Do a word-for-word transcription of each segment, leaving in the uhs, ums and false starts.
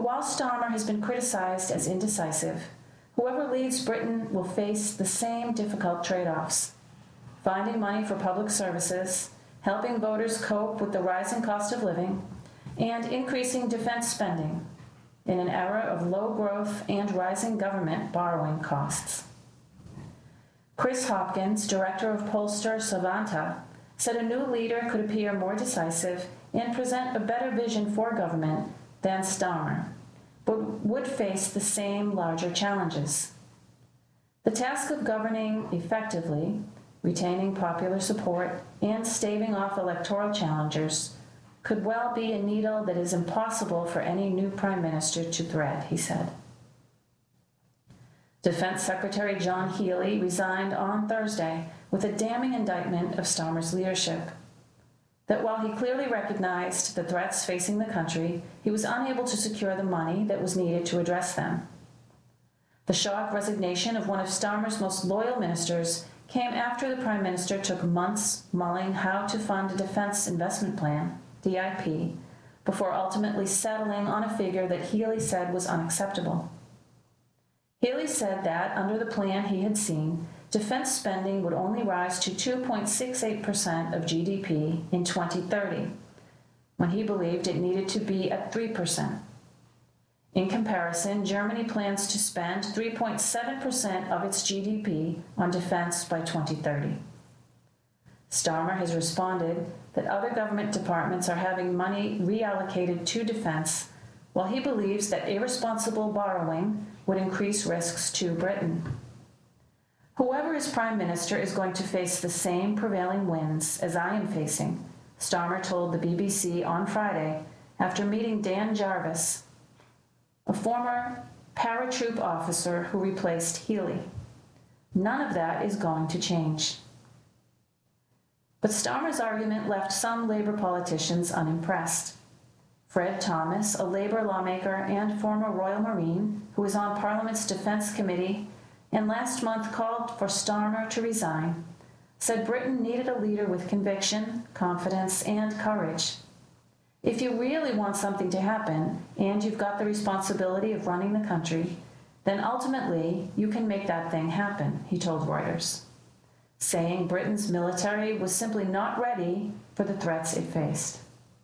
while Starmer has been criticized as indecisive, whoever leads Britain will face the same difficult trade-offs: finding money for public services, helping voters cope with the rising cost of living, and increasing defense spending in an era of low growth and rising government borrowing costs. Chris Hopkins, director of pollster Savanta, said a new leader could appear more decisive and present a better vision for government than Starmer, but would face the same larger challenges. The task of governing effectively, retaining popular support, and staving off electoral challengers could well be a needle that is impossible for any new prime minister to thread, he said. Defense Secretary John Healey resigned on Thursday with a damning indictment of Starmer's leadership. That while he clearly recognized the threats facing the country, he was unable to secure the money that was needed to address them. The shock resignation of one of Starmer's most loyal ministers came after the Prime Minister took months mulling how to fund a defense investment plan, D I P, before ultimately settling on a figure that Healey said was unacceptable. Healey said that, under the plan he had seen, defense spending would only rise to two point six eight percent of G D P in twenty thirty, when he believed it needed to be at three percent. In comparison, Germany plans to spend three point seven percent of its G D P on defense by twenty thirty. Starmer has responded that other government departments are having money reallocated to defense, while he believes that irresponsible borrowing would increase risks to Britain. Whoever is Prime Minister is going to face the same prevailing winds as I am facing, Starmer told the B B C on Friday after meeting Dan Jarvis, a former paratroop officer who replaced Healey. None of that is going to change. But Starmer's argument left some Labour politicians unimpressed. Fred Thomas, a Labour lawmaker and former Royal Marine who is on Parliament's Defence Committee and last month called for Starmer to resign, said Britain needed a leader with conviction, confidence, and courage. If you really want something to happen, and you've got the responsibility of running the country, then ultimately you can make that thing happen, he told Reuters, saying Britain's military was simply not ready for the threats it faced.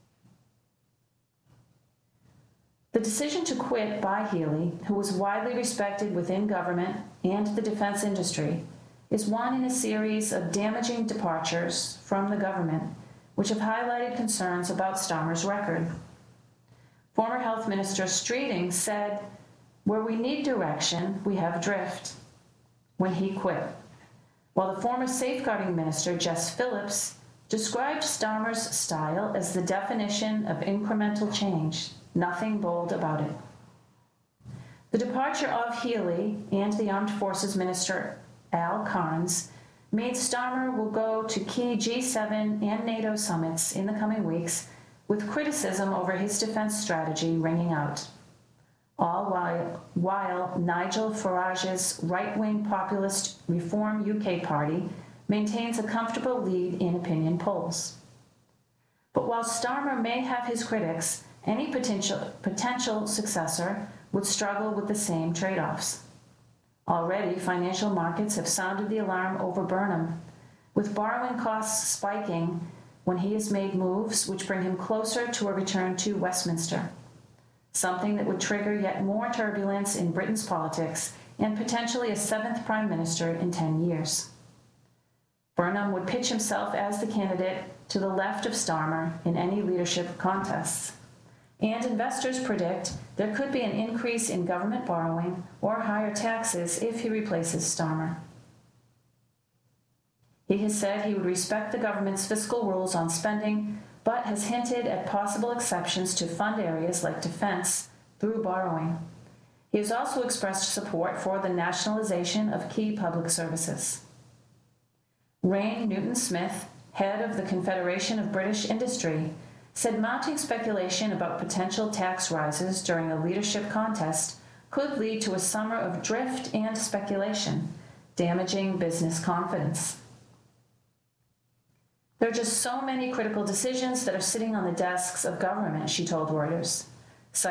The decision to quit by Healey, who was widely respected within government and the defense industry, is one in a series of damaging departures from the government, which have highlighted concerns about Starmer's record. Former Health Minister Streeting said, "Where we need direction, we have drift," when he quit, while the former Safeguarding Minister, Jess Phillips, described Starmer's style as the definition of incremental change. Nothing bold about it. The departure of Healey and the Armed Forces Minister Al Carnes means Starmer will go to key G seven and NATO summits in the coming weeks with criticism over his defense strategy ringing out, all while, while Nigel Farage's right-wing populist Reform U K party maintains a comfortable lead in opinion polls. But while Starmer may have his critics, any potential, potential successor would struggle with the same trade-offs. Already, financial markets have sounded the alarm over Burnham, with borrowing costs spiking when he has made moves which bring him closer to a return to Westminster, something that would trigger yet more turbulence in Britain's politics and potentially a seventh prime minister in ten years. Burnham would pitch himself as the candidate to the left of Starmer in any leadership contests. And investors predict there could be an increase in government borrowing or higher taxes if he replaces Starmer. He has said he would respect the government's fiscal rules on spending, but has hinted at possible exceptions to fund areas like defense through borrowing. He has also expressed support for the nationalization of key public services. Rain Newton-Smith, head of the Confederation of British Industry, said mounting speculation about potential tax rises during a leadership contest could lead to a summer of drift and speculation, damaging business confidence. There are just so many critical decisions that are sitting on the desks of government, she told Reuters.